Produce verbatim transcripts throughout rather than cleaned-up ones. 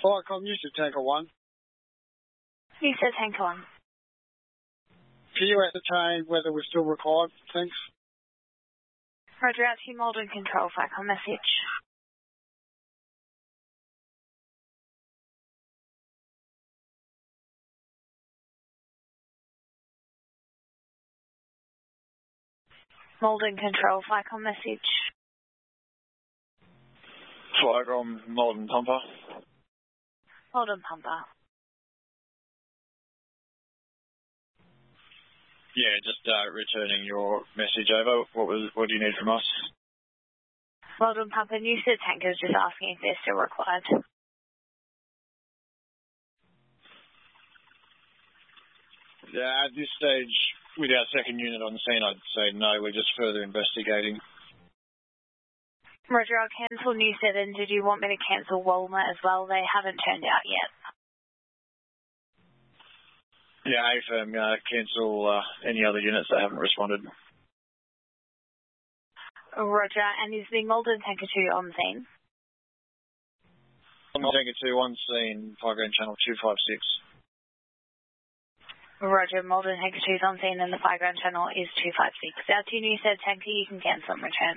Viacom, Newstead Tanker one. Newstead Tanker one. Can you ascertain whether we're still required? Thanks. Roger, out to you, Malden Control, Viacom message. Malden Control, Viacom message. Viacom, Malden Pumper. Malden Pumper. Yeah, just uh, returning your message over. What was? What do you need from us? Malden Pumper, Newstead Tankers just asking if they're still required. Yeah, at this stage, with our second unit on scene, I'd say no. We're just further investigating. Roger, I'll cancel Newstead, and did you want me to cancel Walmer as well? They haven't turned out yet. Yeah, A F M, uh, cancel uh, any other units that haven't responded. Roger, and is the Malden Tanker two on scene? Malden Tanker two on scene, Fire Ground Channel two five six. Roger, Malden Tanker two is on scene and the Fire Ground Channel is two five six. Out to you, Newstead Tanker, you can cancel and return.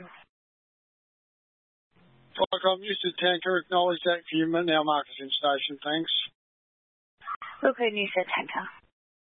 Viacom, Newstead Tanker, acknowledge that for you, now Marcus in station, thanks. Okay, Newstead Tanker.